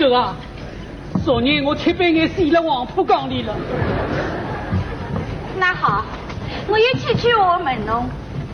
哥啊，昨日我七杯眼死了黄浦江里了。 那好，我又去问问侬，